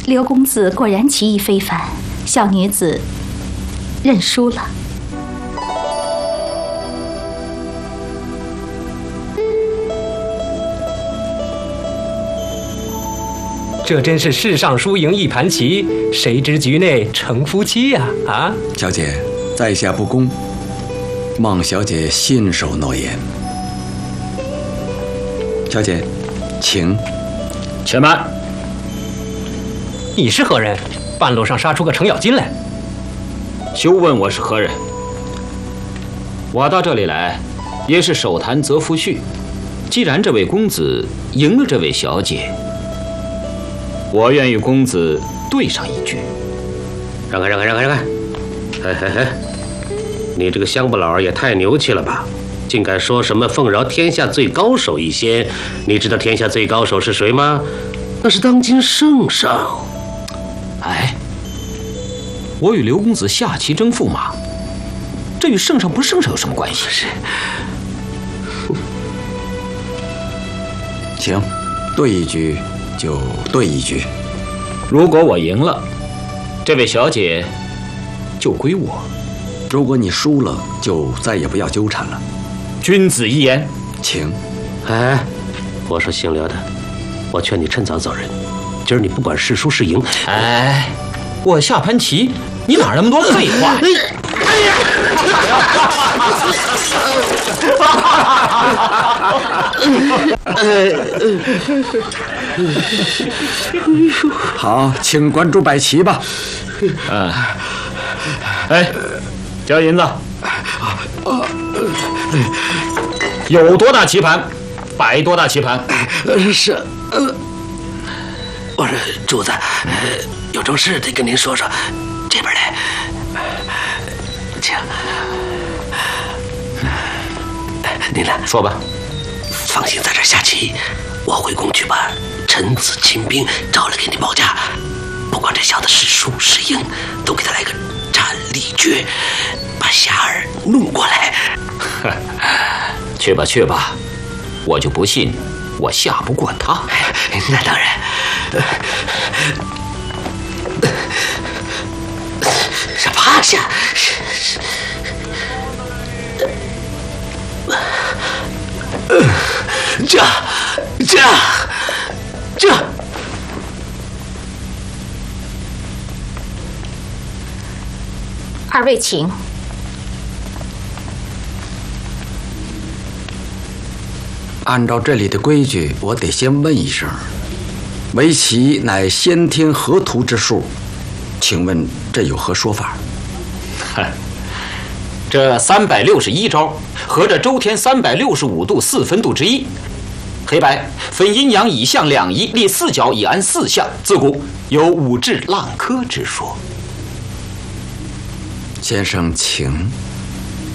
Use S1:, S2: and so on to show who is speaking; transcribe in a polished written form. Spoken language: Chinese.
S1: 刘公子果然棋艺非凡，小女子认输了。
S2: 这真是世上输赢一盘棋，谁知局内成夫妻呀！啊，
S3: 小姐，在下不恭，望小姐信守诺言。小姐，请。
S4: 且慢，
S2: 你是何人？半路上杀出个程咬金来。
S4: 休问我是何人。我到这里来，也是手谈则夫婿。既然这位公子赢了这位小姐，我愿与公子对上一局。
S5: 让开！嘿，你这个乡巴佬也太牛气了吧！竟敢说什么奉饶天下最高手一仙？你知道天下最高手是谁吗？那是当今圣上。
S4: 哎，我与刘公子下棋争驸马，这与圣上不圣上有什么关系？
S5: 是。
S3: 行，对一局就对一局。
S4: 如果我赢了，这位小姐就归我；
S3: 如果你输了，就再也不要纠缠了。
S4: 君子一言，
S3: 请。
S5: 哎，我说姓刘的，我劝你趁早走人。今儿你不管是输是赢，
S4: 哎，我下盘棋，你哪那么多废话？
S3: 好，请关注摆棋吧。
S4: 哎，交银子。有多大棋盘，摆多大棋盘。
S5: 是，我说主子，有正事得跟您说说，这边来，请。您呢？
S4: 说吧。
S5: 放心在这下棋，我回宫去把臣子亲兵招来给你保驾。不管这小子是输是赢，都给他来个斩立决，把霞儿弄过来。
S4: 去吧，我就不信我下不过他。
S5: 那当然。趴下。这。
S1: 二位请。
S3: 按照这里的规矩，我得先问一声：围棋乃先天河图之术，请问这有何说法？
S4: 这361招合着周天365度4分度之一。黑白分阴阳以象两仪，立4角以安4象，自古有5至浪科之说。
S3: 先生请。